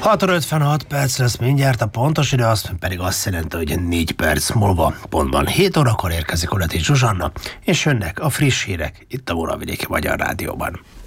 6 óra 56 perc lesz mindjárt, a pontos idő az pedig azt jelenti, hogy 4 perc múlva pontban 7 órakor érkezik Oleti Zsuzsanna, és jönnek a friss hírek itt a Muravidéki Magyar Rádióban.